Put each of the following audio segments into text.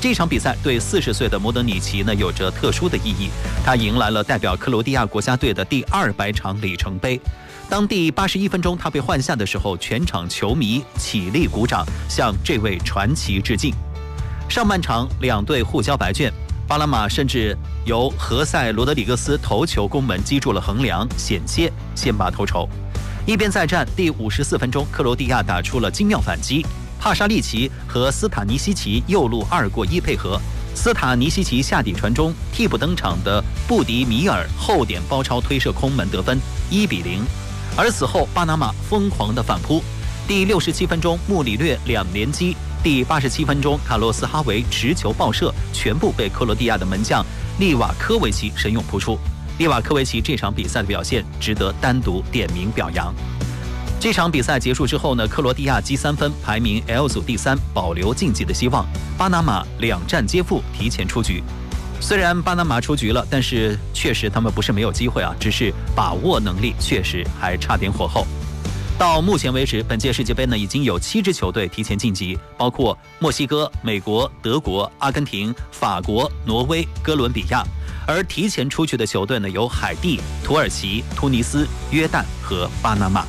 这场比赛对40岁的莫德里奇呢有着特殊的意义，他迎来了代表克罗地亚国家队的第200场里程碑。当第81分钟他被换下的时候，全场球迷起立鼓掌，向这位传奇致敬。上半场两队互交白卷，巴拿马甚至由何塞·罗德里格斯头球攻门击中了横梁，险些先拔头筹。一边再战，第54分钟，克罗地亚打出了精妙反击，帕沙利奇和斯塔尼西奇右路2过1配合，斯塔尼西奇下底传中，替补登场的布迪米尔后点包抄推射空门得分，1-0。而此后巴拿马疯狂的反扑，第67分钟穆里略2连击，第87分钟卡洛斯哈维持球爆射，全部被克罗地亚的门将利瓦科维奇神勇扑出。利瓦科维奇这场比赛的表现值得单独点名表扬。这场比赛结束之后呢，克罗地亚积3分，排名 L 组第3，保留晋级的希望。巴拿马2战皆负，提前出局。虽然巴拿马出局了，但是确实他们不是没有机会啊，只是把握能力确实还差点火候。到目前为止，本届世界杯呢已经有7支球队提前晋级，包括墨西哥、美国、德国、阿根廷、法国、挪威、哥伦比亚。而提前出去的球队呢有海地、土耳其、突尼斯、约旦和巴拿马。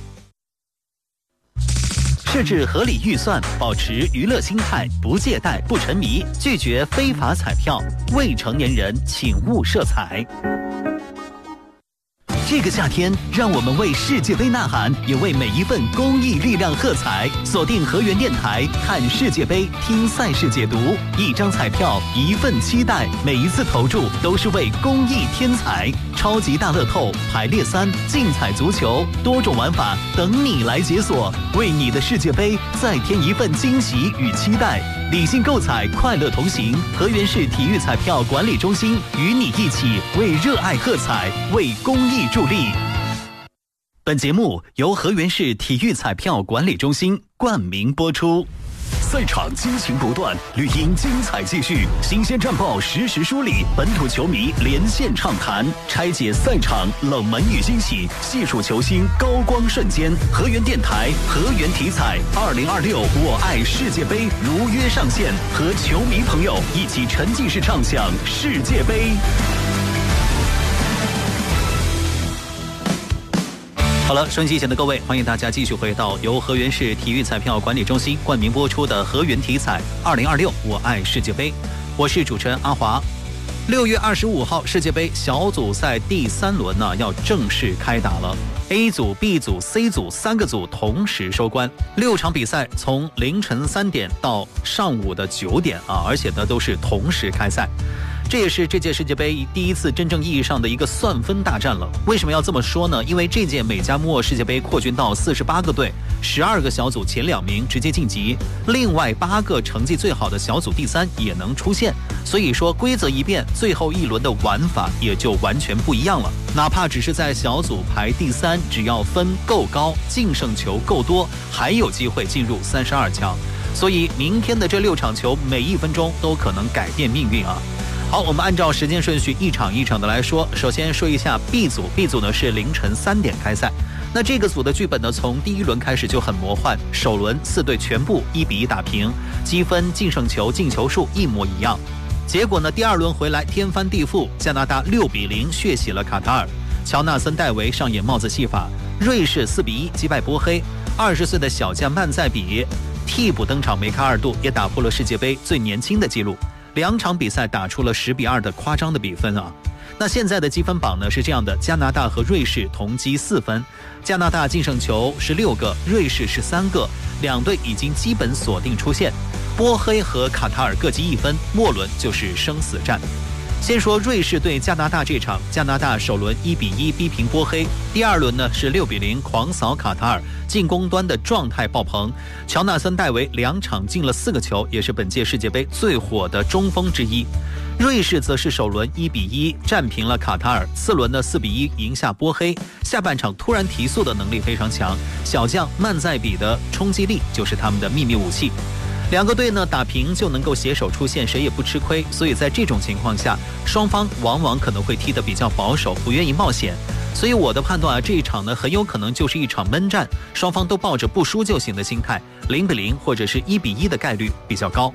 设置合理预算，保持娱乐心态，不借贷不沉迷，拒绝非法彩票。未成年人请勿涉彩。这个夏天，让我们为世界杯呐喊，也为每一份公益力量喝彩。锁定河源电台，看世界杯，听赛事解读。一张彩票，一份期待，每一次投注都是为公益添彩。超级大乐透、排列3、竞彩足球，多种玩法等你来解锁，为你的世界杯再添一份惊喜与期待。理性购彩，快乐同行。河源市体育彩票管理中心与你一起为热爱喝彩，为公益助力。本节目由河源市体育彩票管理中心冠名播出。赛场激情不断，绿茵精彩继续，新鲜战报实时梳理，本土球迷连线畅谈，拆解赛场冷门与惊喜，细数球星高光瞬间。河源电台，河源体彩2026我爱世界杯如约上线，和球迷朋友一起沉浸式畅享世界杯。好了，收音机前的各位，欢迎大家继续回到由河源市体育彩票管理中心冠名播出的河源体彩2026我爱世界杯，我是主持人阿华。6月25号，世界杯小组赛第3轮呢要正式开打了。A 组、B 组、C 组3个组同时收官，6场比赛从凌晨3点到上午的9点啊，而且呢都是同时开赛。这也是这届世界杯第一次真正意义上的一个算分大战了。为什么要这么说呢？因为这届美加墨世界杯扩军到48个队，12个小组前2名直接晋级，另外8个成绩最好的小组第3也能出现。所以说规则一变，最后一轮的玩法也就完全不一样了。哪怕只是在小组排第3，只要分够高，净胜球够多，还有机会进入32强。所以明天的这6场球，每1分钟都可能改变命运啊！好，我们按照时间顺序一场一场的来说。首先说一下 B 组 ，B 组呢是凌晨3点开赛。那这个组的剧本呢，从第1轮开始就很魔幻。首轮4队全部1-1打平，积分、净胜球、进球数一模一样。结果呢，第2轮回来天翻地覆，加拿大6-0血洗了卡塔尔，乔纳森·戴维上演帽子戏法，瑞士4-1击败波黑。20岁的小将曼塞比替补登场梅开2度，也打破了世界杯最年轻的纪录。2场比赛打出了10-2的夸张的比分啊！那现在的积分榜呢是这样的：加拿大和瑞士同积4分，加拿大净胜球16个，瑞士13个，两队已经基本锁定出线。波黑和卡塔尔各积1分，末轮就是生死战。先说瑞士对加拿大这场，加拿大首轮1-1逼平波黑，第2轮呢是6-0狂扫卡塔尔，进攻端的状态爆棚。乔纳森·戴维2场进了4个球，也是本届世界杯最火的中锋之一。瑞士则是首轮1-1战平了卡塔尔，4轮的4-1赢下波黑。下半场突然提速的能力非常强，小将曼塞比的冲击力就是他们的秘密武器。两个队呢打平就能够携手出线，谁也不吃亏。所以在这种情况下，双方往往可能会踢得比较保守，不愿意冒险。所以我的判断啊，这一场呢很有可能就是一场闷战，双方都抱着不输就行的心态，0-0或者是1-1的概率比较高。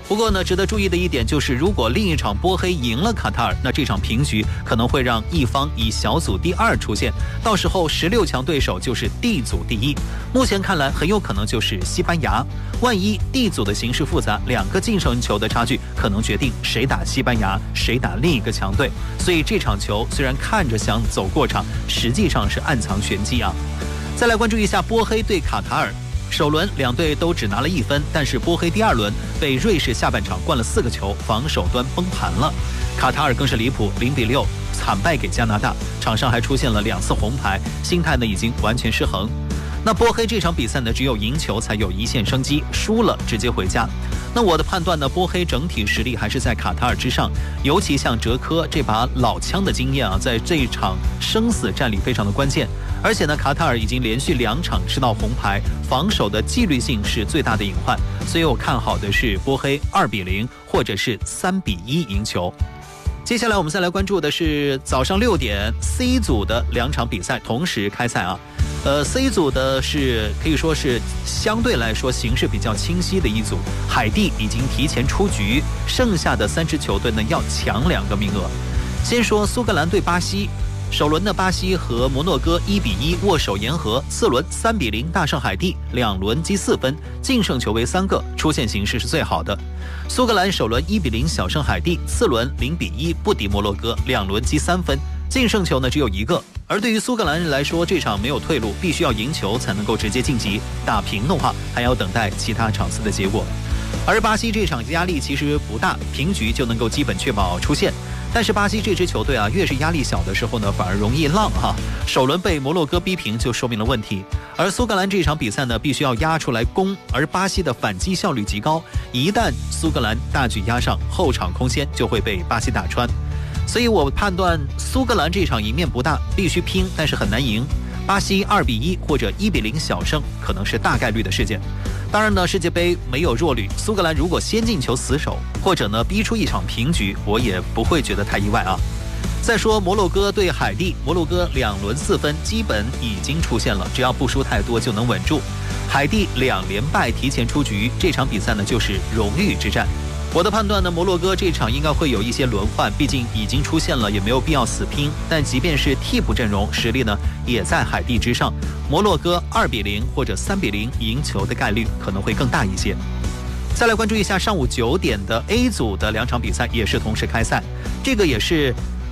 不过呢，值得注意的一点就是，如果另一场波黑赢了卡塔尔，那这场平局可能会让一方以小组第2出现，到时候16强对手就是 D 组第1。目前看来，很有可能就是西班牙。万一 D 组的形势复杂，2个净胜球的差距可能决定谁打西班牙，谁打另一个强队。所以这场球虽然看着像走过场，实际上是暗藏玄机啊。再来关注一下波黑对卡塔尔。首轮2队都只拿了1分，但是波黑第2轮被瑞士下半场灌了4个球，防守端崩盘了。卡塔尔更是离谱，0-6惨败给加拿大，场上还出现了2次红牌，心态呢已经完全失衡。那波黑这场比赛呢，只有赢球才有一线生机，输了直接回家。那我的判断呢，波黑整体实力还是在卡塔尔之上，尤其像哲科这把老枪的经验啊，在这一场生死战里非常的关键。而且呢，卡塔尔已经连续2场吃到红牌，防守的纪律性是最大的隐患，所以我看好的是波黑2-0或者是3-1赢球。接下来我们再来关注的是早上6点 C 组的2场比赛同时开赛啊。C 组的是可以说是相对来说形势比较清晰的一组，海地已经提前出局，剩下的3支球队呢要抢2个名额。先说苏格兰对巴西。首轮的巴西和摩洛哥1-1握手言和，次轮3-0大胜海地，2轮积4分，净胜球为3个，出线形势是最好的。苏格兰首轮1-0小胜海地，次轮0-1不敌摩洛哥，2轮积3分，净胜球呢只有1个。而对于苏格兰人来说，这场没有退路，必须要赢球才能够直接晋级，打平的话还要等待其他场次的结果。而巴西这场压力其实不大，平局就能够基本确保出线。但是巴西这支球队啊，越是压力小的时候呢，反而容易浪哈。首轮被摩洛哥逼平就说明了问题。而苏格兰这场比赛呢，必须要压出来攻，而巴西的反击效率极高，一旦苏格兰大举压上，后场空间就会被巴西打穿。所以我判断苏格兰这场赢面不大，必须拼，但是很难赢。巴西2-1或者1-0小胜可能是大概率的事件。当然呢，世界杯没有弱旅，苏格兰如果先进球死守，或者呢逼出一场平局，我也不会觉得太意外啊。再说摩洛哥对海地，摩洛哥2轮4分基本已经出现了，只要不输太多就能稳住。海地2连败提前出局，这场比赛呢就是荣誉之战。我的判断呢，摩洛哥这场应该会有一些轮换，毕竟已经出现了，也没有必要死拼。但即便是替补阵容，实力呢也在海地之上。摩洛哥2-0或者3-0赢球的概率可能会更大一些。再来关注一下上午9点的 A 组的2场比赛，也是同时开赛。这个也是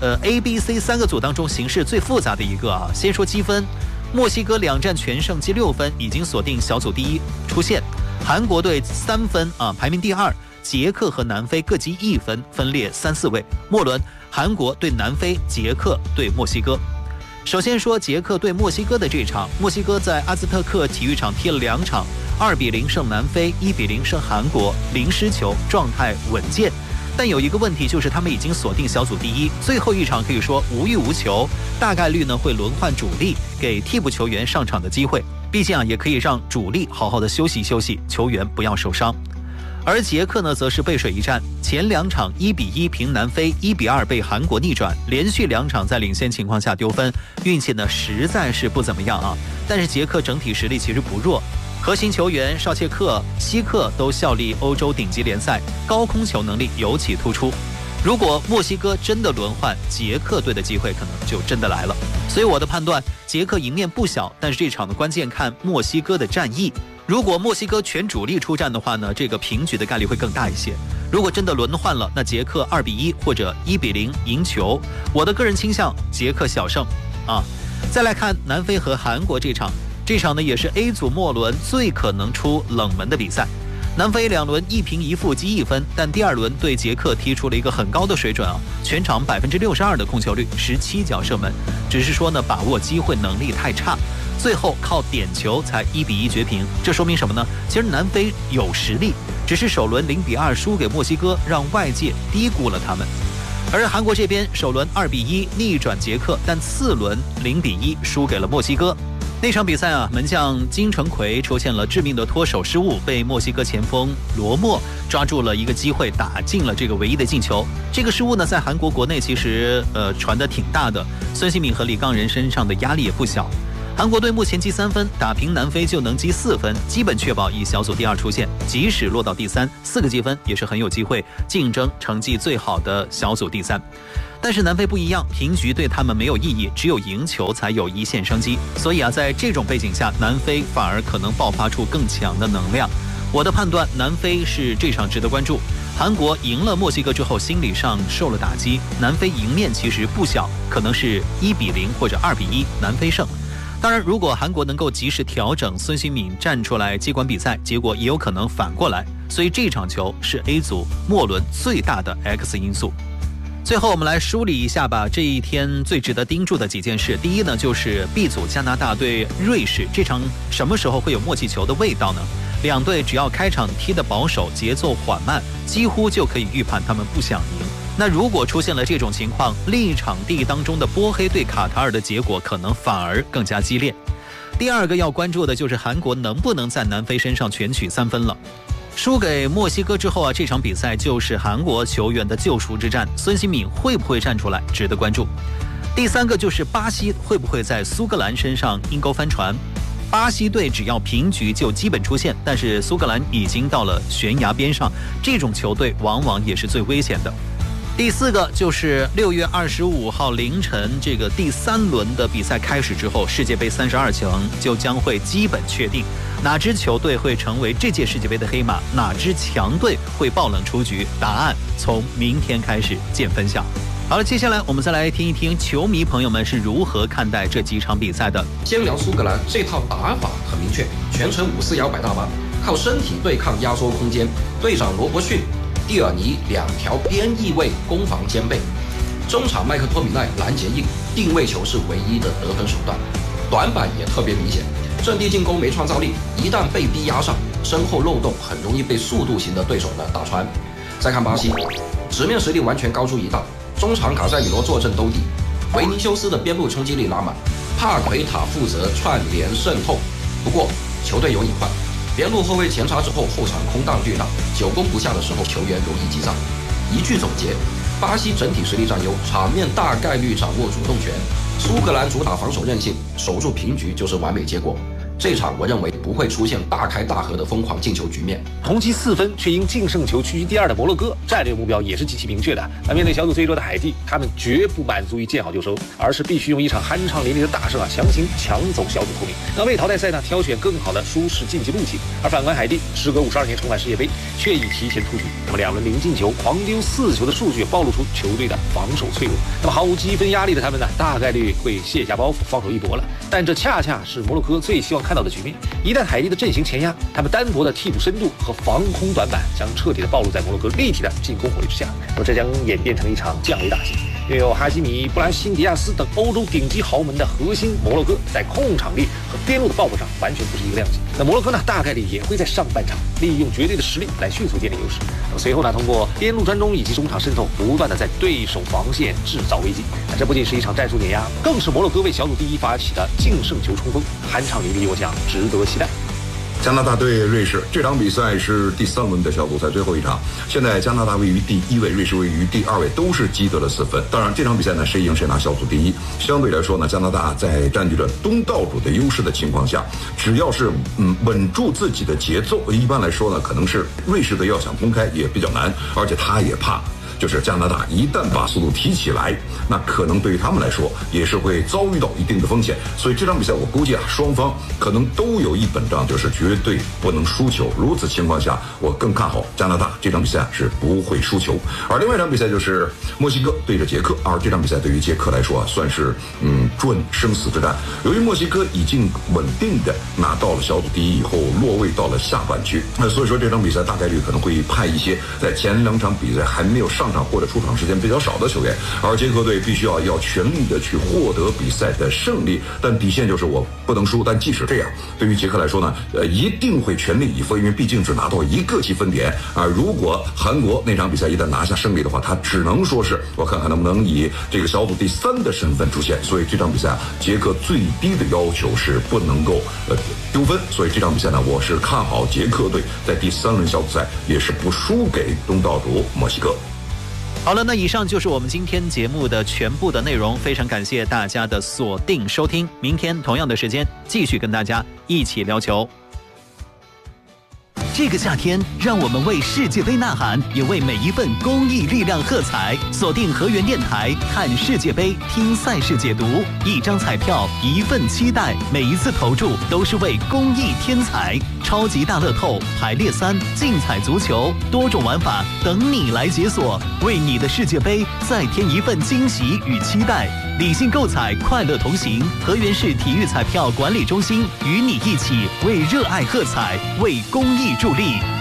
A、B、C 3个组当中形势最复杂的一个啊。先说积分，墨西哥2战全胜积6分，已经锁定小组第1出线。韩国队3分啊，排名第2。捷克和南非各积1分，分列3、4位。末轮，韩国对南非，捷克对墨西哥。首先说捷克对墨西哥的这场，墨西哥在阿兹特克体育场踢了2场，2-0胜南非，1-0胜韩国，0失球，状态稳健。但有一个问题，就是他们已经锁定小组第1，最后一场可以说无欲无求，大概率呢会轮换主力，给替补球员上场的机会。毕竟啊，也可以让主力好好的休息休息，球员不要受伤。而捷克呢，则是背水一战，前2场1-1平南非，1-2被韩国逆转，连续2场在领先情况下丢分，运气呢实在是不怎么样啊。但是捷克整体实力其实不弱，核心球员绍切克、希克都效力欧洲顶级联赛，高空球能力尤其突出。如果墨西哥真的轮换，捷克队的机会可能就真的来了。所以我的判断，捷克赢面不小，但是这场的关键看墨西哥的战役。如果墨西哥全主力出战的话呢，这个平局的概率会更大一些。如果真的轮换了，那捷克2-1或者1-0赢球。我的个人倾向捷克小胜啊。再来看南非和韩国这场呢也是 A 组末轮最可能出冷门的比赛。南非2轮1平1负积1分，但第2轮对捷克踢出了一个很高的水准啊，全场62%的控球率，17脚射门，只是说呢把握机会能力太差。最后靠点球才1-1绝平，这说明什么呢？其实南非有实力，只是首轮0-2输给墨西哥，让外界低估了他们。而韩国这边首轮2-1逆转捷克，但次轮0-1输给了墨西哥。那场比赛啊，门将金城奎出现了致命的脱手失误，被墨西哥前锋罗莫抓住了一个机会，打进了这个唯一的进球。这个失误呢，在韩国国内其实传得挺大的，孙兴敏和李刚仁身上的压力也不小。 韩国队目前积3分，打平南非就能积4分，基本确保以小组第2出线。即使落到第3，4个积分也是很有机会竞争成绩最好的小组第3。但是南非不一样，平局对他们没有意义，只有赢球才有一线生机。所以在这种背景下，南非反而可能爆发出更强的能量。我的判断，南非是这场值得关注。韩国赢了墨西哥之后，心理上受了打击。南非赢面其实不小，可能是1-0或者2-1，南非胜。当然，如果韩国能够及时调整，孙兴敏站出来接管比赛，结果也有可能反过来。所以这场球是 A 组末轮最大的 X 因素。最后我们来梳理一下吧，这一天最值得盯住的几件事。第一呢，就是 B 组加拿大对瑞士，这场什么时候会有默契球的味道呢？两队只要开场踢得保守，节奏缓慢，几乎就可以预判他们不想赢。那如果出现了这种情况，另一场地当中的波黑对卡塔尔的结果可能反而更加激烈。第二个要关注的就是韩国能不能在南非身上全取3分了。输给墨西哥之后这场比赛就是韩国球员的救赎之战，孙兴敏会不会站出来，值得关注。第三个就是巴西会不会在苏格兰身上阴沟翻船。巴西队只要平局就基本出线，但是苏格兰已经到了悬崖边上，这种球队往往也是最危险的。第四个就是6月25号凌晨这个第3轮的比赛开始之后，世界杯32强就将会基本确定，哪支球队会成为这届世界杯的黑马，哪支强队会爆冷出局，答案从明天开始见分晓。好了，接下来我们再来听一听球迷朋友们是如何看待这几场比赛的。 先聊苏格兰，这套打法很明确，全程5-4摇摆大巴，靠身体对抗压缩空间，队长罗伯逊、蒂尔尼2条边翼位攻防兼备，中场麦克托米奈拦截硬，定位球是唯一的得分手段，短板也特别明显，阵地进攻没创造力，一旦被逼压上，身后漏洞很容易被速度型的对手呢打穿。再看巴西，直面实力完全高出一大，中场卡塞米罗坐镇兜底，维尼修斯的边路冲击力拉满，帕奎塔负责串联渗透。不过球队有隐患，边路后卫前插之后，后场空档巨大，久攻不下的时候，球员容易急躁。一句总结，巴西整体实力占优，场面大概率掌握主动权，苏格兰主打防守韧性，守住平局就是完美结果。这场我认为不会出现大开大合的疯狂进球局面。 同积4分却因净胜球屈居第2的摩洛哥，战略目标也是极其明确的。面对小组最弱的海地，他们绝不满足于见好就收，而是必须用一场酣畅淋漓的大胜强行抢走小组头名。为淘汰赛挑选更好的舒适晋级路径。而反观海地，时隔52年重返世界杯，却已提前出局。2轮0进球，狂丢4球的数据暴露出球队的防守脆弱。毫无积分压力的他们大概率会卸下包袱，放手一搏了。但这恰恰是摩洛哥最希望看到的局面。一旦海地的阵型前压，他们单薄的替补深度和防空短板将彻底的暴露在摩洛哥立体的进攻火力之下。这将演变成一场降维打击。拥有哈基米、布兰辛迪亚斯等欧洲顶级豪门的核心摩洛哥，在控场力和边路的爆破上完全不是一个量级。摩洛哥大概率也会在上半场利用绝对的实力来迅速建立优势。随后通过边路专中以及中场渗透，不断的在对手防线制造危机。这不仅是一场战术碾压，更是摩洛哥为小组第1发起的净胜球冲锋，酣畅淋漓，我想值得期待。 加拿大对瑞士这场比赛是第3轮的小组赛最后一场，现在加拿大位于第1位，瑞士位于第2位，都是积得了4分。当然这场比赛谁赢谁拿小组第1。相对来说加拿大在占据着东道主的优势的情况下，只要是稳住自己的节奏，一般来说可能是瑞士队要想公开也比较难，而且他也怕就是加拿大一旦把速度提起来，那可能对于他们来说也是会遭遇到一定的风险。所以这场比赛我估计双方可能都有一本账，就是绝对不能输球。如此情况下，我更看好加拿大这场比赛是不会输球。而另外一场比赛就是墨西哥对着捷克，而这场比赛对于捷克来说算是准生死之战。由于墨西哥已经稳定的拿到了小组第1以后，落位到了下半区，所以说这场比赛大概率可能会派一些在前2场比赛还没有上场或者出场时间比较少的球员，而捷克队必须要全力的去获得比赛的胜利，但底线就是我不能输。但即使这样，对于捷克来说一定会全力以赴，因为毕竟只拿到1个积分点啊。如果韩国那场比赛一旦拿下胜利的话，他只能说是我看看能不能以这个小组第3的身份出现。所以这场比赛捷克最低的要求是不能够丢分。所以这场比赛我是看好捷克队在第3轮小组赛也是不输给东道主墨西哥。 好了，那以上就是我们今天节目的全部的内容，非常感谢大家的锁定收听，明天同样的时间继续跟大家一起聊球。这个夏天，让我们为世界杯呐喊，也为每一份公益力量喝彩。锁定河源电台，看世界杯，听赛事解读。一张彩票，一份期待，每一次投注都是为公益添彩。超级大乐透、排列3、竞彩足球，多种玩法等你来解锁，为你的世界杯再添一份惊喜与期待。理性购彩，快乐同行。河源市体育彩票管理中心与你一起为热爱喝彩，为公益助力。